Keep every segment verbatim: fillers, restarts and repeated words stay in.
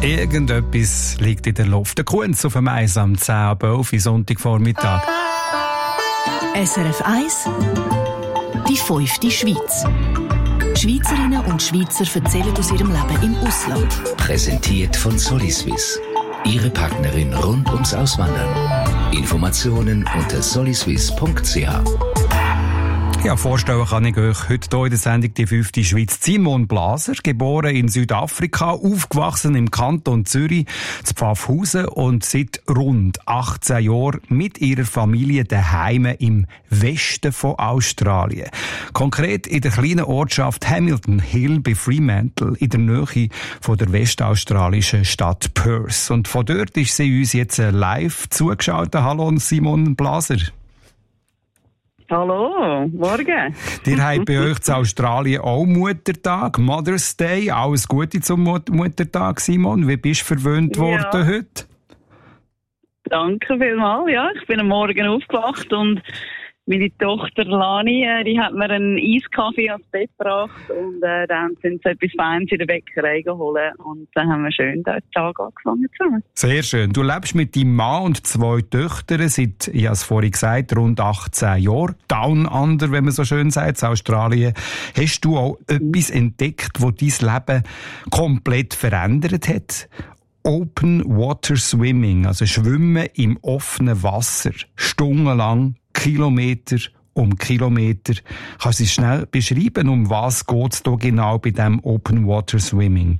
Irgendetwas liegt in der Luft. Der Kunz auf dem Eis am zehn ab elf Sonntagvormittag. S R F eins, die fünfte Schweiz. Schweizerinnen und Schweizer erzählen aus ihrem Leben im Ausland. Präsentiert von Soliswiss. Ihre Partnerin rund ums Auswandern. Informationen unter soliswiss punkt c h. Ja, vorstellen kann ich euch heute hier in der Sendung die fünfte Schweiz. Simon Blaser, geboren in Südafrika, aufgewachsen im Kanton Zürich, zu Pfaffhausen und seit rund achtzehn Jahren mit ihrer Familie daheim im Westen von Australien. Konkret in der kleinen Ortschaft Hamilton Hill bei Fremantle in der Nähe von der westaustralischen Stadt Perth. Und von dort ist sie uns jetzt live zugeschaltet. Hallo Simon Blaser. Hallo, morgen. Ihr habt bei euch in Australien auch Muttertag, Mother's Day. Alles Gute zum Mut- Muttertag, Simon. Wie bist du verwöhnt worden Ja. heute? Danke vielmals. Ja, ich bin am Morgen aufgewacht und meine Tochter Lani, äh, die hat mir einen Eiskaffee ans Bett gebracht und äh, dann sind sie etwas Feines in der Bäckerei geholt und dann haben wir schön den Tag angefangen zusammen. Sehr schön. Du lebst mit deinem Mann und zwei Töchtern seit, ich habe es vorhin gesagt, rund achtzehn Jahren. Down Under, wenn man so schön sagt, in Australien. Hast du auch etwas entdeckt, das dein Leben komplett verändert hat? Open Water Swimming, also Schwimmen im offenen Wasser, stundenlang, Kilometer um Kilometer. Kannst du schnell beschreiben, um was geht es da genau bei diesem Open Water Swimming?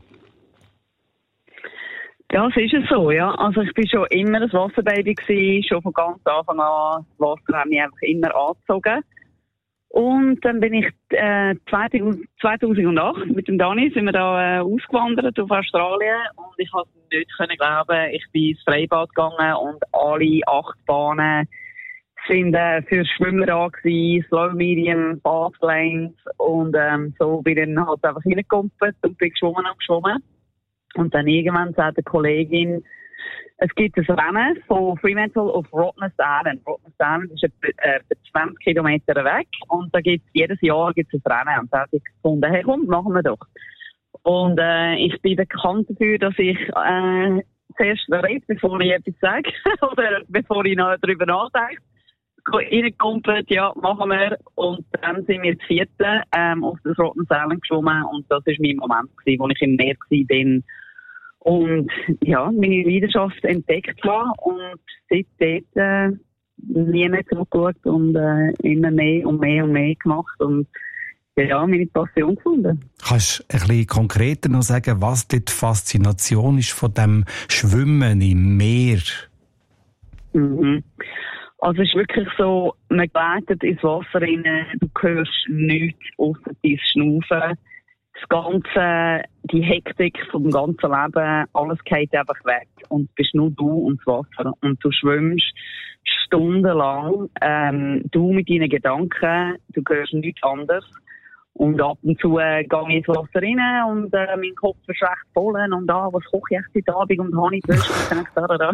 Ja, es ist es so, ja. Also ich bin schon immer ein Wasserbaby gewesen, schon von ganz Anfang an. Das Wasser hat mich einfach immer angezogen. Und dann bin ich äh, zweitausendacht mit dem Dani sind wir da äh, ausgewandert auf Australien und ich konnte nicht können glauben, ich bin ins Freibad gegangen und alle acht Bahnen sind äh, für Schwimmer da gewesen, Slow Medium, Fast Lanes und ähm, so bin ich dann halt einfach reingekumpelt und bin geschwommen und geschwommen. Und dann irgendwann sagt eine Kollegin, es gibt ein Rennen von Fremantle auf Rottnest Island. Rottnest Island ist etwa äh, zwanzig Kilometer weg und da gibt's jedes Jahr gibt's ein Rennen. Und da habe ich gefunden, hey komm, machen wir doch. Und äh, ich bin bekannt dafür, dass ich äh, zuerst rede, bevor ich etwas sage oder bevor ich noch darüber nachdenke. Reingekumpelt, ja, machen wir. Und dann sind wir das vierte ähm, auf das Rottnest Island geschwommen und das war mein Moment gewesen, wo ich im Meer war. Und ja, meine Leidenschaft entdeckt habe und seitdem äh, nie mehr zurückgeschaut und äh, immer mehr und mehr und mehr gemacht und ja, meine Passion gefunden. Kannst du ein bisschen konkreter noch sagen, was die Faszination ist von dem Schwimmen im Meer? Mhm. Also es ist wirklich so, man gleitet ins Wasser rein, du hörst nichts ausser dein Schnaufen. Das Ganze, die Hektik vom ganzen Leben, alles geht einfach weg. Und es bist nur du und das Wasser. Und du schwimmst stundenlang, ähm, du mit deinen Gedanken, du hörst nichts anderes. Und ab und zu äh, gehe ich ins Wasser rein und äh, mein Kopf ist recht voll und ah, was koche ich jetzt heute Abend und habe ich gewusst, und da, da, da.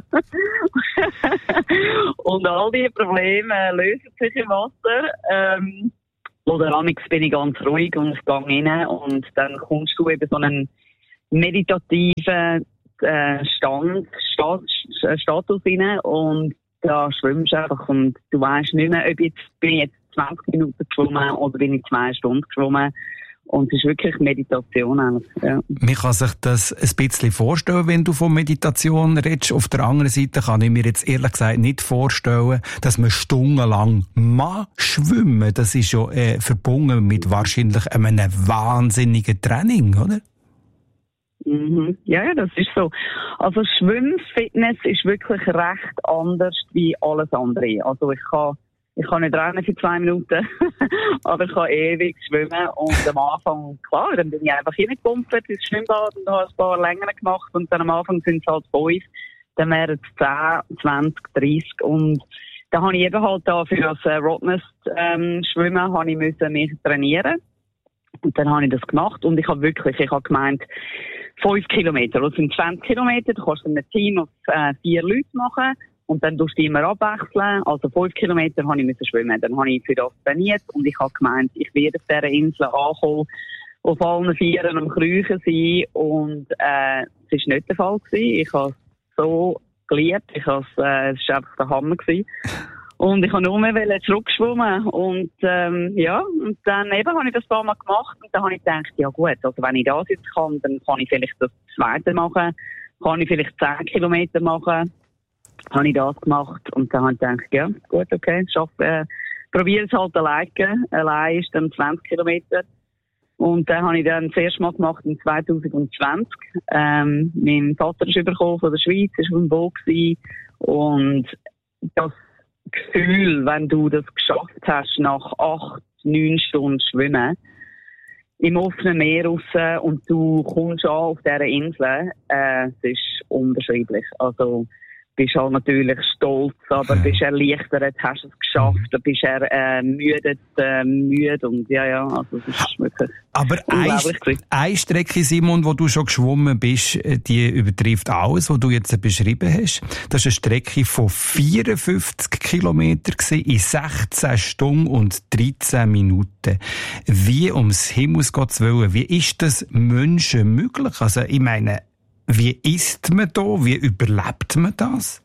Und all diese Probleme äh, lösen sich im Wasser. Ähm, Oder amigs bin ich ganz ruhig und ich gehe rein und dann kommst du eben so einen meditativen äh, Stand, Stat, Status rein und da schwimmst du einfach und du weisst nicht mehr, ob jetzt bin ich jetzt zwanzig Minuten geschwommen oder bin ich zwei Stunden geschwommen. Und es ist wirklich Meditation eigentlich, ja. Man kann sich das ein bisschen vorstellen, wenn du von Meditation redest. Auf der anderen Seite kann ich mir jetzt ehrlich gesagt nicht vorstellen, dass man stundenlang mal schwimmen. Das ist ja äh, verbunden mit wahrscheinlich einem wahnsinnigen Training, oder? Mhm. Ja, ja, das ist so. Also Schwimmfitness ist wirklich recht anders wie alles andere. Also ich kann Ich kann nicht rennen für zwei Minuten, aber ich kann ewig schwimmen. Und am Anfang, klar, dann bin ich einfach reingekumpelt ins Schwimmbad und habe ein paar längere gemacht. Und dann am Anfang sind es halt fünf, dann wären es zehn, zwanzig, dreißig. Und dann habe ich eben halt da für das äh, Rottnest ähm, Schwimmen habe ich müssen mich trainieren. Und dann habe ich das gemacht und ich habe wirklich, ich habe gemeint, fünf Kilometer, das sind zwanzig Kilometer, du kannst in einem Team auf äh, vier Leute machen. Und dann tust du immer abwechseln. Also fünf Kilometer habe ich müssen schwimmen. Dann habe ich für das trainiert und ich habe gemeint, ich werde auf dieser Insel ankommen auf allen Vieren am Kriechen sein und äh, es war nicht der Fall gewesen. Ich habe es so geliebt, ich habe es, äh, es war einfach der Hammer gewesen. Und ich wollte nur mehr zurückschwimmen und ähm, ja, und dann eben habe ich das ein paar Mal gemacht und dann habe ich gedacht, ja gut, also wenn ich das jetzt kann, dann kann ich vielleicht das zweite machen, kann ich vielleicht zehn Kilometer machen, habe ich das gemacht und dann habe ich gedacht, ja gut, okay, schaffe, äh, probiere es halt alleine, allein ist dann zwanzig Kilometer. Und dann habe ich dann das erste Mal gemacht in zwanzig zwanzig. Ähm, mein Vater ist übergekommen von der Schweiz, ist auf dem Boot gewesen. Und das Gefühl, wenn du das geschafft hast, nach acht, neun Stunden Schwimmen, im offenen Meer raus und du kommst an auf dieser Insel, äh, es ist unbeschreiblich. Also, bist halt natürlich stolz, aber bist erleichtert, hast es geschafft, du bist er äh, müde, äh, müde und ja, ja, also es ist wirklich aber unglaublich. Eine Strecke, Simon, wo du schon geschwommen bist, die übertrifft alles, was du jetzt beschrieben hast. Das war eine Strecke von vierundfünfzig Kilometern in sechzehn Stunden und dreizehn Minuten. Wie ums Himmels Gottes Willen, wie ist das Menschen möglich? Also, ich meine, wie isst man da? Wie überlebt man das?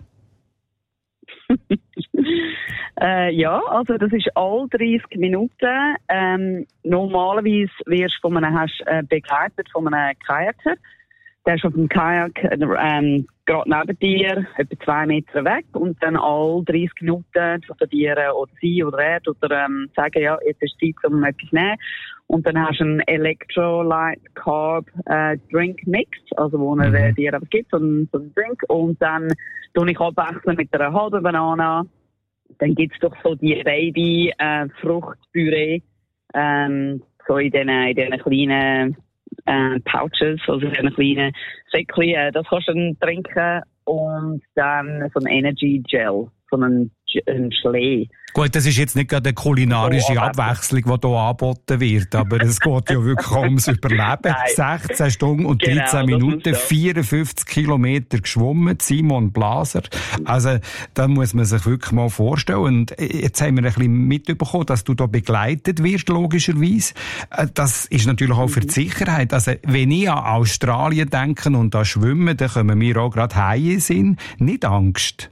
äh, ja, also das ist all dreißig Minuten. Ähm, normalerweise wirst du von einem, hast, äh, begleitet von einem Kajaker. Der ist auf dem Kajak ähm, gerade neben dir, etwa zwei Meter weg. Und dann all dreißig Minuten zu dir oder sie oder er oder ähm, sagen, ja, jetzt ist Zeit, um etwas zu nehmen. Und dann hast du einen Electrolyte Carb äh, Drink Mix, also wo er äh, dir aber gibt, so einen, so einen Drink. Und dann tue ich abwechseln mit einer halben Banane. Dann gibt's doch so die Baby äh, Fruchtpüree, ähm, so in diesen in diesen kleinen äh, Pouches, also in diesen kleinen Säckchen. Äh, das kannst du dann trinken und dann so ein Energy Gel, so einen, einen Schlee. Gut, das ist jetzt nicht gerade eine kulinarische oh, Abwechslung, die hier angeboten wird, aber es geht ja wirklich ums Überleben. sechzehn Stunden und dreizehn genau, Minuten, vierundfünfzig Kilometer geschwommen, Simon Blaser. Also, da muss man sich wirklich mal vorstellen. Und jetzt haben wir ein bisschen mitbekommen, dass du da begleitet wirst, logischerweise. Das ist natürlich auch für die Sicherheit. Also, wenn ich an Australien denke und an Schwimmen, dann kommen wir auch gerade Haie sind. Nicht Angst.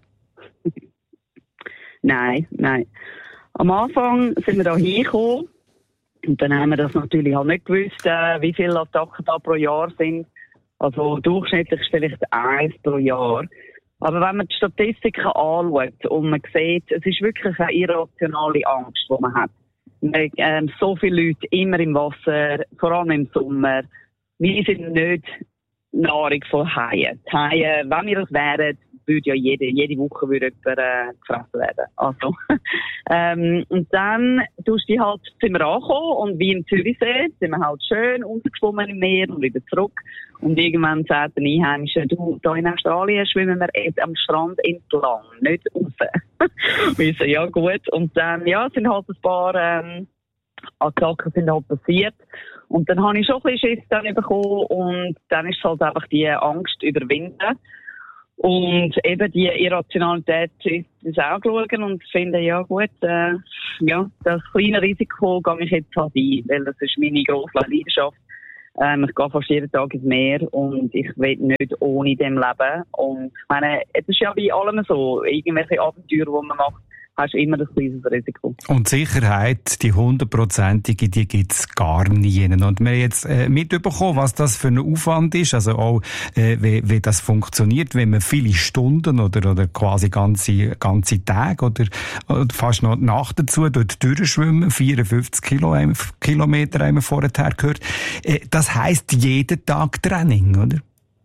Nein, nein. Am Anfang sind wir da hingekommen und dann haben wir das natürlich halt nicht gewusst, äh, wie viele Attacken da pro Jahr sind. Also durchschnittlich vielleicht eins pro Jahr. Aber wenn man die Statistiken anschaut und man sieht, es ist wirklich eine irrationale Angst, die man hat. Man, äh, so viele Leute immer im Wasser, vor allem im Sommer. Wir sind nicht Nahrung von Haien. Die Haie, wenn wir das wären, würde ja jede, jede Woche würde jemand, äh, gefressen werden. Also, ähm, und dann tust du halt, sind wir angekommen und wie im Zürichsee sind wir halt schön untergeschwommen im Meer und wieder zurück. Und irgendwann sagt der Einheimische, du, da in Australien schwimmen wir jetzt am Strand entlang, nicht raus. Wir so, ja gut. Und dann, ja, sind halt ein paar, ähm, Attacken sind halt passiert. Und dann habe ich schon ein bisschen Schiss dann bekommen und dann ist halt einfach die Angst überwinden. Und eben die Irrationalität ist auch schauen und finden, ja gut, äh, ja, das kleine Risiko gehe ich jetzt halt ein, weil das ist meine grosse Leidenschaft. Ähm, ich gehe fast jeden Tag ins Meer und ich will nicht ohne dem leben. Und ich meine, es ist ja bei allem so, irgendwelche Abenteuer, die man macht, hast du immer das kleines Risiko. Und Sicherheit, die hundertprozentige, die gibt's gar nie. Und wir haben jetzt äh, mitbekommen, was das für ein Aufwand ist, also auch, äh, wie, wie das funktioniert, wenn man viele Stunden oder, oder quasi ganze, ganze Tage oder, oder fast noch Nacht dazu dort durchschwimmen, vierundfünfzig Kilo, Kilometer haben wir vorher gehört. Äh, das heisst jeden Tag Training, oder?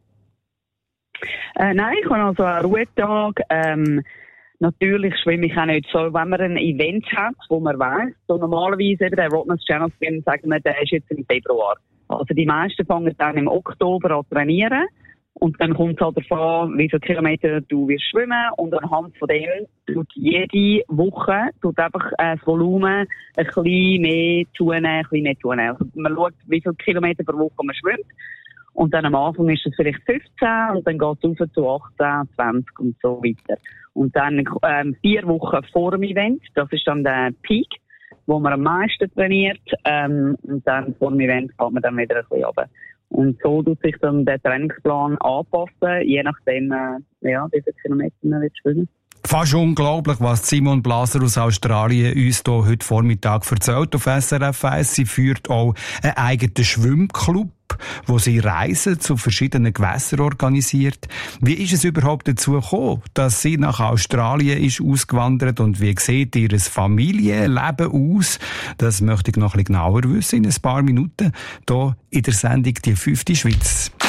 Äh, nein, ich habe also einen Ruhetag, ähm, natürlich schwimme ich auch nicht so, wenn man ein Event hat, wo man weiss, so normalerweise eben der Rottnest Channel Swim, sagen wir, der ist jetzt im Februar. Also die meisten fangen dann im Oktober an zu trainieren und dann kommt es halt davon, wie viele Kilometer du wirst schwimmen und anhand von dem tut jede Woche tut einfach äh, das Volumen ein bisschen mehr zunehmen, ein bisschen mehr zunehmen. Also man schaut, wie viele Kilometer pro Woche man schwimmt. Und dann am Anfang ist es vielleicht fünfzehn und dann geht es rauf zu achtzehn, zwanzig und so weiter. Und dann ähm, vier Wochen vor dem Event, das ist dann der Peak, wo man am meisten trainiert. Ähm, und dann vor dem Event geht man dann wieder ein bisschen runter. Und so tut sich dann der Trainingsplan anpassen, je nachdem, äh, ja, wie viele Kilometer man will spielen. Fast unglaublich, was Simone Blaser aus Australien uns hier heute Vormittag erzählt auf S R F eins. Sie führt auch einen eigenen Schwimmclub, wo sie Reisen zu verschiedenen Gewässern organisiert. Wie ist es überhaupt dazu gekommen, dass sie nach Australien ist ausgewandert und wie sieht ihr Familienleben aus? Das möchte ich noch ein bisschen genauer wissen in ein paar Minuten hier in der Sendung «Die fünfte Schweiz».